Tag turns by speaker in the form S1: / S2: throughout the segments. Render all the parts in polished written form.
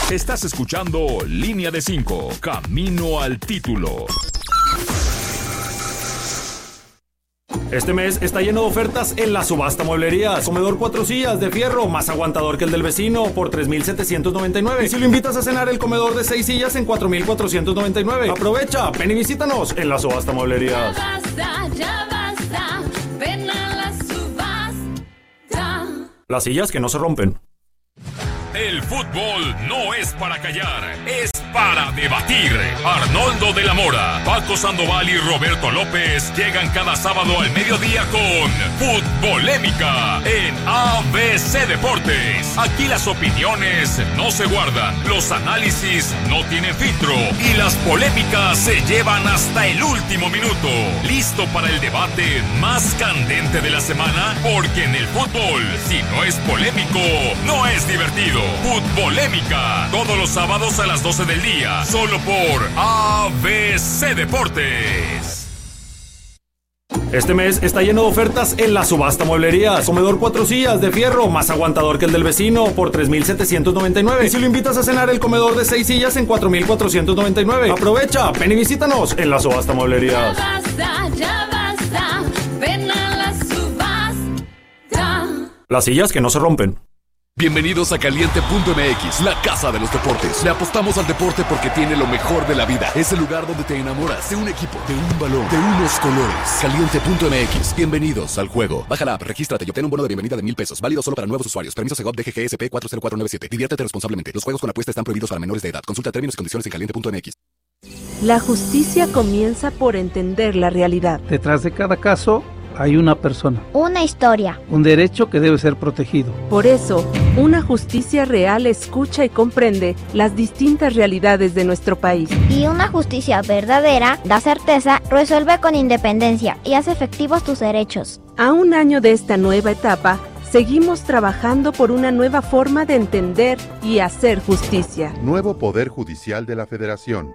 S1: Estás escuchando Línea de 5, Camino al Título.
S2: Este mes está lleno de ofertas en la subasta Mueblerías. Comedor 4 sillas de fierro, más aguantador que el del vecino, por $3,799. Y si lo invitas a cenar, el comedor de 6 sillas en $4,499. Aprovecha, ven y visítanos en la subasta Mueblerías.
S3: Ya basta, ven a la subasta.
S2: Las sillas que no se rompen.
S1: El fútbol no es para callar, es para debatir. Arnoldo de la Mora, Paco Sandoval y Roberto López llegan cada sábado al mediodía con Futbolémica en ABC Deportes. Aquí las opiniones no se guardan, los análisis no tienen filtro y las polémicas se llevan hasta el último minuto. ¿Listo para el debate más candente de la semana? Porque en el fútbol, si no es polémico, no es divertido. Futbolémica, todos los sábados a las 12 del día, solo por ABC Deportes.
S2: Este mes está lleno de ofertas en la subasta Mueblerías. Comedor 4 sillas de fierro, más aguantador que el del vecino, por $3,799. Y si lo invitas a cenar, el comedor de 6 sillas en $4,499. Aprovecha, ven y visítanos en la subasta Mueblerías.
S3: Ya basta, ven a la subasta.
S2: Las sillas que no se rompen.
S4: Bienvenidos a Caliente.mx, la casa de los deportes. Le apostamos al deporte porque tiene lo mejor de la vida. Es el lugar donde te enamoras de un equipo, de un balón, de unos colores. Caliente.mx, bienvenidos al juego. Baja la app, regístrate y obtén un bono de bienvenida de $1,000. Válido solo para nuevos usuarios. Permiso Segov DGGSP 40497. Diviértete responsablemente. Los juegos con apuesta están prohibidos para menores de edad. Consulta términos y condiciones en Caliente.mx.
S5: La justicia comienza por entender la realidad.
S6: Detrás de cada caso hay una persona,
S7: una historia,
S6: un derecho que debe ser protegido.
S5: Por eso, una justicia real escucha y comprende las distintas realidades de nuestro país.
S7: Y una justicia verdadera da certeza, resuelve con independencia y hace efectivos tus derechos.
S5: A un año de esta nueva etapa, seguimos trabajando por una nueva forma de entender y hacer justicia.
S8: Nuevo Poder Judicial de la Federación.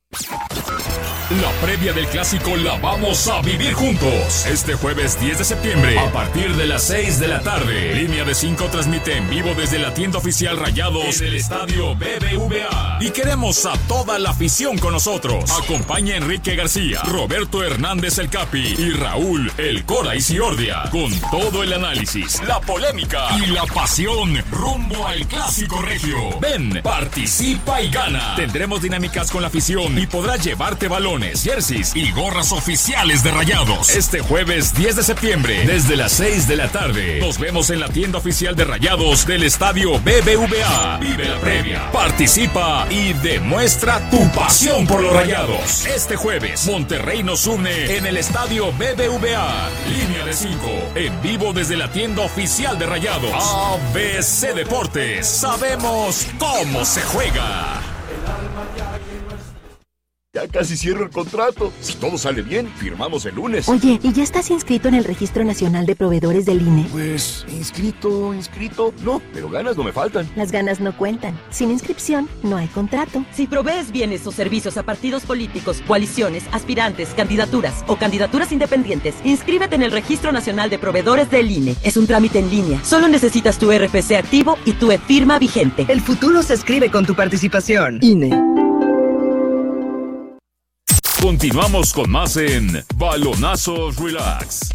S1: La previa del clásico la vamos a vivir juntos. Este jueves 10 de septiembre, a partir de las 6 de la tarde. Línea de 5 transmite en vivo desde la tienda oficial Rayados en el estadio BBVA. Y queremos a toda la afición con nosotros. Acompaña a Enrique García, Roberto Hernández el Capi y Raúl el Cora Isiordia. Con todo el análisis, la polémica y la pasión rumbo al clásico regio. Ven, participa y gana. Tendremos dinámicas con la afición y podrás llevarte balones, jerseys y gorras oficiales de Rayados. Este jueves 10 de septiembre, desde las 6 de la tarde. Nos vemos en la tienda oficial de Rayados del estadio BBVA. Vive la previa, participa y demuestra tu pasión por los Rayados. Este jueves, Monterrey nos une en el estadio BBVA. Línea de 5, en vivo desde la tienda oficial de Rayados. ABC Deportes, sabemos cómo se juega.
S9: Ya casi cierro el contrato. Si todo sale bien, firmamos el lunes.
S10: Oye, ¿y ya estás inscrito en el Registro Nacional de Proveedores del INE?
S9: Pues, inscrito. No, pero ganas no me faltan.
S10: Las ganas no cuentan. Sin inscripción, no hay contrato.
S11: Si provees bienes o servicios a partidos políticos, coaliciones, aspirantes, candidaturas o candidaturas independientes, inscríbete en el Registro Nacional de Proveedores del INE. Es un trámite en línea. Solo necesitas tu RFC activo y tu e-firma vigente.
S12: El futuro se escribe con tu participación. INE.
S1: Continuamos con más en Balonazos Relax.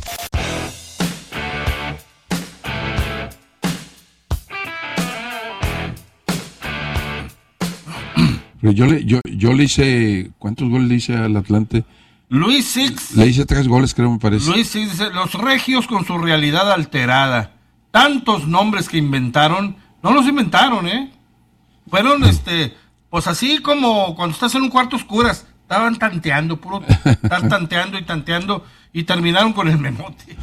S13: Yo le hice, ¿cuántos goles le hice al Atlante?
S14: Luis Six.
S13: Le hice 3 goles, creo, me parece.
S14: Luis Six dice, los regios con su realidad alterada. Tantos nombres que inventaron, no los inventaron, Fueron, pues así como cuando estás en un cuarto oscuras. Estaban tanteando, estar tanteando y terminaron con el memote.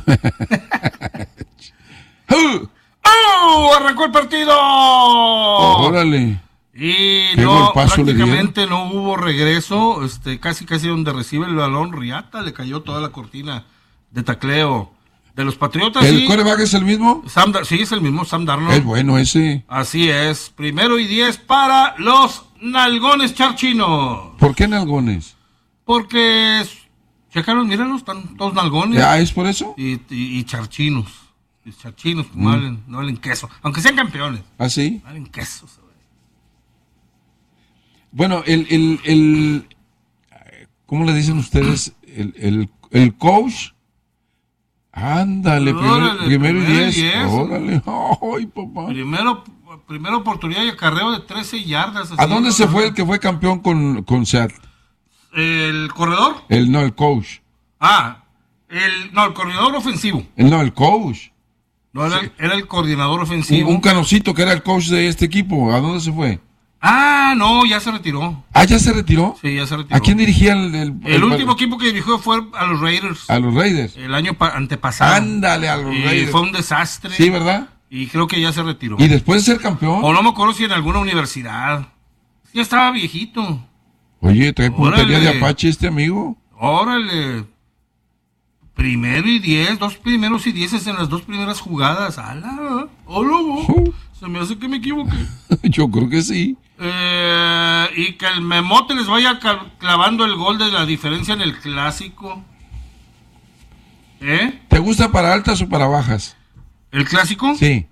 S14: ¡Oh! ¡Arrancó el partido!
S13: ¡Órale!
S14: Y no, prácticamente no hubo regreso, casi donde recibe el balón Riata, le cayó toda la cortina de tacleo de los Patriotas.
S13: ¿El quarterback es el mismo?
S14: Sí, es el mismo, Sam Darnold.
S13: Es bueno ese.
S14: Así es, 1st y 10 para los nalgones charchinos.
S13: ¿Por qué nalgones?
S14: Porque, checaron, míralos, están todos nalgones.
S13: ¿Ya es por eso?
S14: Y charchinos. Y charchinos, no valen queso. Aunque sean campeones.
S13: ¿Ah, sí?
S14: Valen queso.
S13: Bueno, ¿cómo le dicen ustedes? El coach. Ándale, primero y 10. Órale, ay, papá.
S14: Primera oportunidad y acarreo de 13 yardas.
S13: ¿A dónde se fue el que fue campeón con Seattle?
S14: ¿El corredor?
S13: El coach.
S14: El coordinador ofensivo.
S13: El coach.
S14: No, era el coordinador ofensivo.
S13: Un canocito que era el coach de este equipo. ¿A dónde se fue?
S14: No, ya se retiró.
S13: ¿Ya se retiró?
S14: Sí, ya se retiró.
S13: ¿A quién dirigía
S14: el último equipo que dirigió fue a los Raiders.
S13: ¿A los Raiders?
S14: El año antepasado.
S13: Ándale, a los Raiders.
S14: Fue un desastre.
S13: Sí, ¿verdad?
S14: Y creo que ya se retiró.
S13: ¿Y después de ser campeón?
S14: O no me acuerdo si en alguna universidad. Ya estaba viejito.
S13: Oye, trae puntería de Apache este amigo.
S14: Órale. Primero y 10, 2 primeros y 10 en las 2 primeras jugadas. ¡Hala! ¡Hola! Se me hace que me equivoqué.
S13: Yo creo que sí.
S14: Y que el Memote les vaya clavando el gol de la diferencia en el clásico.
S13: ¿Te gusta para altas o para bajas?
S14: ¿El clásico?
S13: Sí.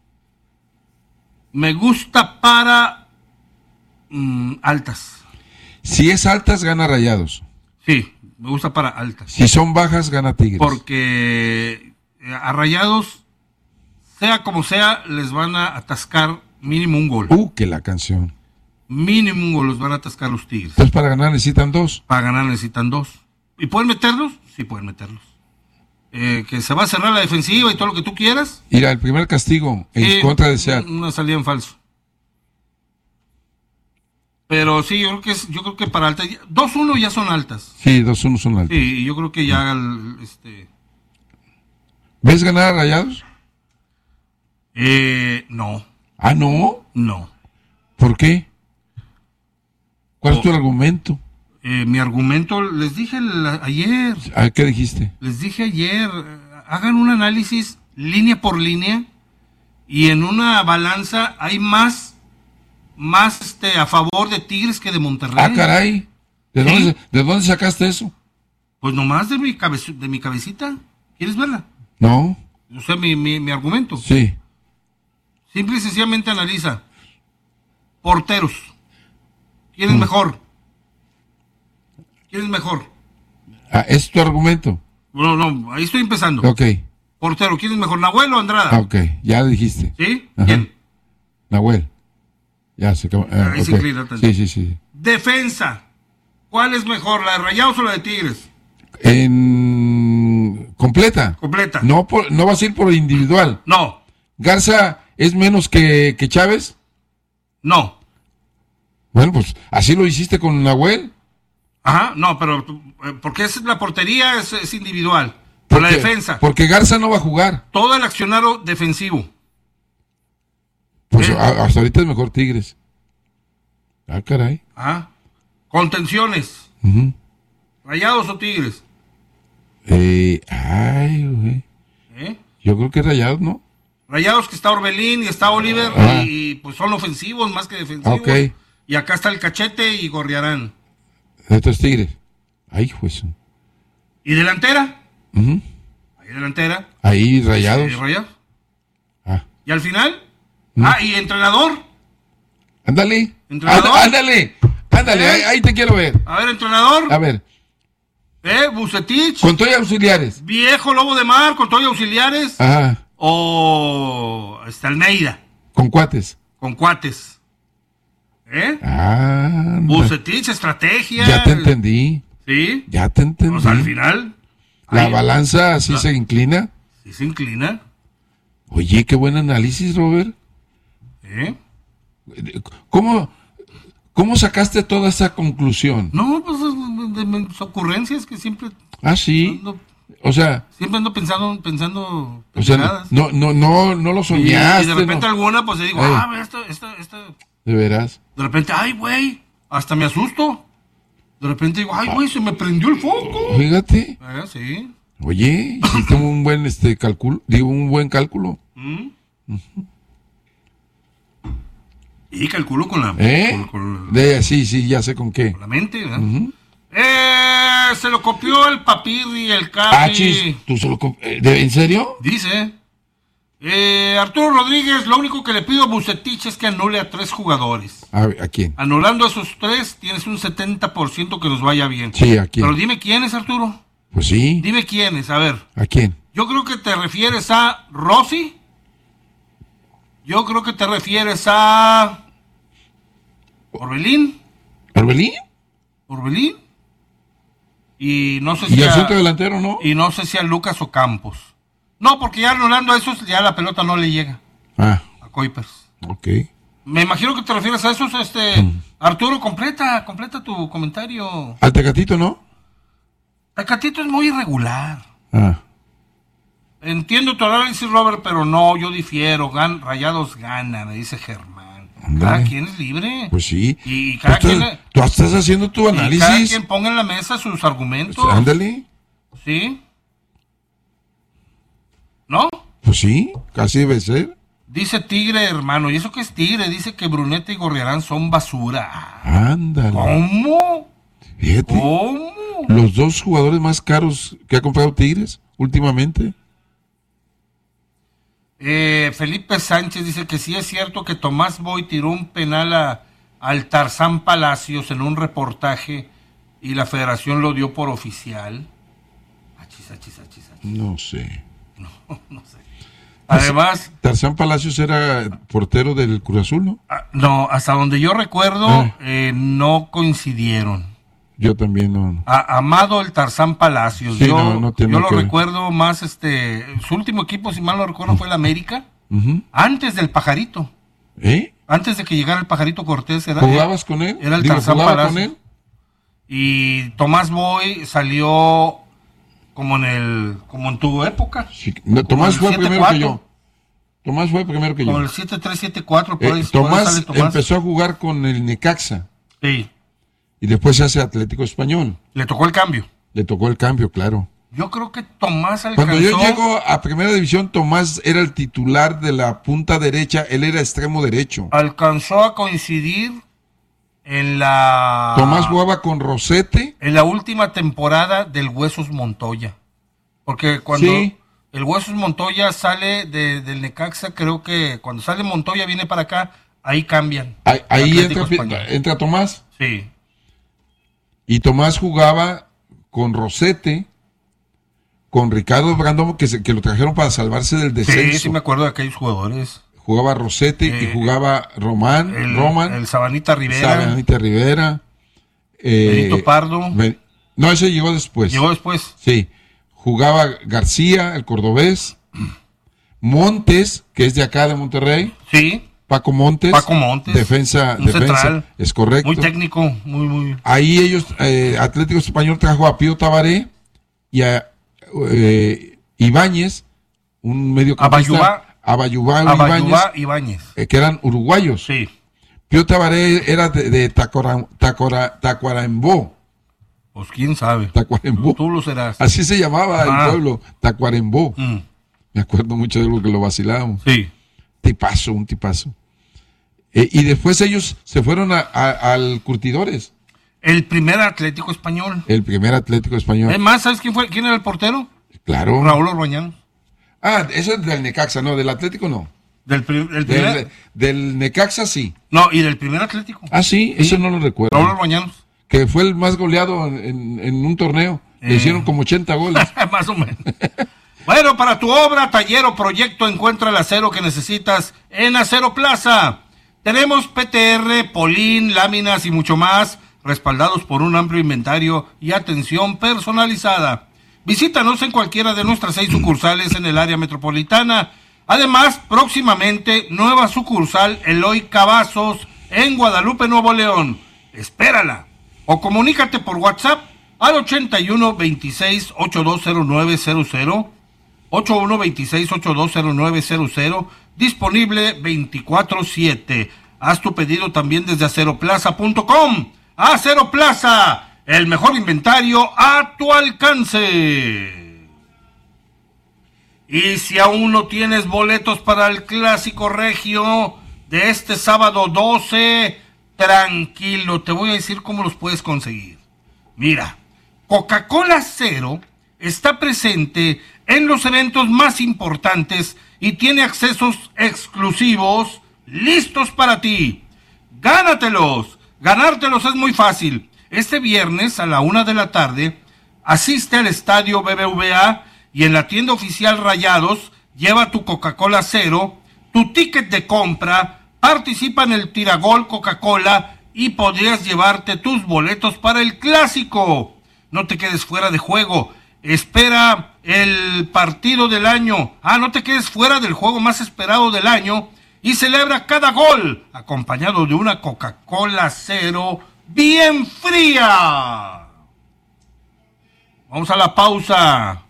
S14: Me gusta para altas.
S13: Si es altas, gana Rayados.
S14: Sí, me gusta para altas.
S13: Si son bajas, gana Tigres.
S14: Porque a Rayados, sea como sea, les van a atascar mínimo un gol.
S13: Que la canción.
S14: Mínimo un gol los van a atascar los Tigres.
S13: Entonces para ganar necesitan 2.
S14: Para ganar necesitan 2. ¿Y pueden meterlos? Sí, pueden meterlos. Que se va a cerrar la defensiva y todo lo que tú quieras.
S13: Mira, el primer castigo en contra de Seattle.
S14: Una salida en falso. Pero sí, yo creo que para altas. 2-1 ya son altas.
S13: Sí, 2-1 son altas.
S14: Sí, yo creo que ya
S13: ¿Ves ganar a Rayados?
S14: No.
S13: ¿No?
S14: No.
S13: ¿Por qué? ¿Cuál es tu argumento?
S14: Mi argumento, les dije ayer.
S13: ¿Qué dijiste?
S14: Les dije ayer, hagan un análisis línea por línea y en una balanza hay más a favor de Tigres que de Monterrey.
S13: Caray. ¿De dónde sacaste eso?
S14: Pues nomás de mi cabecita. ¿Quieres verla?
S13: No.
S14: O sea, mi argumento.
S13: Sí.
S14: Simple y sencillamente analiza. Porteros. ¿Quién es mejor? ¿Quién es mejor?
S13: ¿Es tu argumento?
S14: No, ahí estoy empezando.
S13: Ok.
S14: Portero, ¿quién es mejor, Nahuel o Andrada?
S13: Ok, ya lo dijiste.
S14: ¿Sí?
S13: Ajá.
S14: ¿Quién?
S13: Nahuel. Ya se acabó.
S14: Ahí
S13: okay.
S14: se inclina también.
S13: Sí.
S14: Defensa. ¿Cuál es mejor, la de Rayados o la de Tigres?
S13: Completa.
S14: Completa.
S13: No vas a ir por individual.
S14: No.
S13: ¿Garza es menos que Chávez?
S14: No.
S13: Bueno, pues así lo hiciste con Nahuel.
S14: Ajá, no, pero porque es la portería es individual. Por la defensa.
S13: Porque Garza no va a jugar.
S14: Todo el accionario defensivo.
S13: Pues hasta ahorita es mejor Tigres. Caray.
S14: Contenciones. ¿Rayados o Tigres?
S13: Güey. Yo creo que Rayados, ¿no?
S14: Rayados, que está Orbelín y está Oliver y pues son ofensivos más que defensivos.
S13: Okay.
S14: Y acá está el Cachete y Gorriarán.
S13: Estos Tigres. Juez.
S14: ¿Y delantera? Ahí delantera.
S13: Ahí Rayados.
S14: Rayados. ¿Y al final? ¿Y entrenador?
S13: Ándale.
S14: ¿Entrenador?
S13: Ándale. Ahí te quiero ver.
S14: A ver, entrenador.
S13: A ver.
S14: Bucetich.
S13: Con todo y auxiliares.
S14: Viejo Lobo de Mar, con todo y auxiliares. O Almeida.
S13: Con cuates.
S14: Bucetich, estrategia.
S13: Ya te entendí.
S14: ¿Sí?
S13: Ya te entendí.
S14: O sea, al final.
S13: La balanza así se inclina.
S14: Sí se inclina.
S13: Oye, qué buen análisis, Robert. ¿Cómo sacaste toda esa conclusión?
S14: No, pues de mis ocurrencias que siempre...
S13: sí.
S14: Siempre ando pensando
S13: o sea, no lo soñaste.
S14: Y de repente alguna, pues digo, esto...
S13: ¿De veras?
S14: De repente, güey, hasta me asusto. De repente digo, güey, se me prendió el foco.
S13: Fíjate.
S14: Sí.
S13: Oye, hiciste un buen un buen cálculo.
S14: Y calculo con la...
S13: Sí, ya sé con qué.
S14: Con la mente, ¿verdad? Se lo copió el Papirri, el Capi.
S13: ¿Tú se lo ¿En serio?
S14: Dice. Arturo Rodríguez, lo único que le pido a Bucetich es que anule a 3 jugadores.
S13: ¿A quién?
S14: Anulando a esos 3, tienes un 70% que nos vaya bien.
S13: Sí, ¿a quién?
S14: Pero dime quiénes, Arturo.
S13: Pues sí.
S14: Dime quiénes, a ver.
S13: ¿A quién?
S14: Yo creo que te refieres a Rossi. Yo creo que te refieres a Orbelín.
S13: ¿Orbelín?
S14: Orbelín. Y no sé
S13: si el centro delantero, ¿no?
S14: Y no sé si a Lucas o Campos. No, porque ya anulando a esos, ya la pelota no le llega.
S13: A
S14: Kuipers.
S13: Ok.
S14: Me imagino que te refieres a esos, Arturo, completa tu comentario.
S13: ¿Al Tecatito, no?
S14: Tecatito es muy irregular. Entiendo tu análisis, Robert, pero no, yo difiero. Rayados gana, me dice Germán. Cada quien es libre.
S13: Pues sí.
S14: Y cada quien...
S13: Tú estás haciendo tu análisis.
S14: Y cada quien ponga en la mesa sus argumentos.
S13: Pues, ándale.
S14: ¿Sí? ¿No?
S13: Pues sí, casi debe ser.
S14: Dice Tigre, hermano. ¿Y eso qué es Tigre? Dice que Bruneta y Gorriarán son basura.
S13: Ándale.
S14: ¿Cómo?
S13: Fíjate.
S14: ¿Cómo?
S13: Los 2 jugadores más caros que ha comprado Tigres últimamente.
S14: Felipe Sánchez dice que sí es cierto que Tomás Boy tiró un penal al Tarzán Palacios en un reportaje y la federación lo dio por oficial. Achis.
S13: No sé.
S14: No sé. Además,
S13: Tarzán Palacios era portero del Cruz Azul, ¿no?
S14: No, hasta donde yo recuerdo, no coincidieron.
S13: Yo también no.
S14: Amado el Tarzán Palacios.
S13: Sí,
S14: yo lo
S13: que
S14: recuerdo más, su último equipo, si mal no recuerdo, fue el América. Antes del Pajarito. Antes de que llegara el Pajarito Cortés.
S13: ¿Jugabas con él?
S14: Era el Tarzán Palacios. ¿Con él? Y Tomás Boy salió como en tu época.
S13: Sí, Tomás fue primero que yo. Tomás fue primero que yo.
S14: Con el 7-3-7-4, por ahí.
S13: Tomás empezó a jugar con el Necaxa.
S14: Sí.
S13: Y después se hace Atlético Español.
S14: Le tocó el cambio.
S13: Le tocó el cambio, claro.
S14: Yo creo que Tomás alcanzó...
S13: Cuando yo llego a Primera División, Tomás era el titular de la punta derecha, él era extremo derecho.
S14: Alcanzó a coincidir en la...
S13: Tomás jugaba con Rosete.
S14: En la última temporada del Huesos Montoya. Porque cuando el Huesos Montoya sale del Necaxa, creo que cuando sale Montoya viene para acá, ahí cambian.
S13: Ahí entra Tomás.
S14: Sí.
S13: Y Tomás jugaba con Rosete, con Ricardo Brandón, que lo trajeron para salvarse del descenso.
S14: Sí, me acuerdo de aquellos jugadores.
S13: Jugaba Rosete y jugaba Roman.
S14: El Sabanita
S13: Rivera.
S14: Benito Pardo.
S13: No, ese llegó después. Sí. Jugaba García, el cordobés. Montes, que es de acá de Monterrey.
S14: Sí.
S13: Paco Montes. Defensa.
S14: Central.
S13: Es correcto.
S14: Muy técnico, muy.
S13: Ahí ellos, Atlético Español trajo a Pío Tabaré y a Ibáñez, un mediocampista.
S14: Abayubá Ibáñez.
S13: Que eran uruguayos.
S14: Sí.
S13: Pío Tabaré era de Tacuarembó.
S14: Pues quién sabe.
S13: Tacuarembó.
S14: Tú lo serás.
S13: Así se llamaba el pueblo, Tacuarembó. Me acuerdo mucho de lo que lo vacilábamos.
S14: Sí.
S13: Un tipazo. Y después ellos se fueron al Curtidores.
S14: El primer Atlético Español.
S13: Es
S14: más, ¿sabes quién era el portero?
S13: Claro.
S14: Raúl Orbañanos.
S13: Eso es del Necaxa, no, del Atlético no.
S14: Del
S13: Necaxa sí.
S14: No, y del primer Atlético.
S13: Sí, eso no lo recuerdo.
S14: Raúl Orbañanos.
S13: Que fue el más goleado en un torneo. Le hicieron como 80 goles.
S14: Más o menos. Bueno, para tu obra, taller o proyecto, encuentra el acero que necesitas en Acero Plaza. Tenemos PTR, Polín, láminas y mucho más, respaldados por un amplio inventario y atención personalizada. Visítanos en cualquiera de nuestras 6 sucursales en el área metropolitana. Además, próximamente, nueva sucursal Eloy Cavazos en Guadalupe, Nuevo León. Espérala. O comunícate por WhatsApp al 81 26 820900. 8126820900, disponible 24/7. Haz tu pedido también desde aceroplaza.com. Acero Plaza, el mejor inventario a tu alcance. Y si aún no tienes boletos para el Clásico Regio de este sábado 12, tranquilo, te voy a decir cómo los puedes conseguir. Mira, Coca-Cola Cero está presente en los eventos más importantes y tiene accesos exclusivos listos para ti. ¡Gánatelos! Ganártelos es muy fácil. Este viernes a la 1 de la tarde, asiste al estadio BBVA y en la tienda oficial Rayados, lleva tu Coca-Cola Cero, tu ticket de compra, participa en el Tiragol Coca-Cola y podrías llevarte tus boletos para el Clásico. No te quedes fuera de juego. Espera el partido del año. No te quedes fuera del juego más esperado del año y celebra cada gol acompañado de una Coca-Cola Cero bien fría. Vamos a la pausa.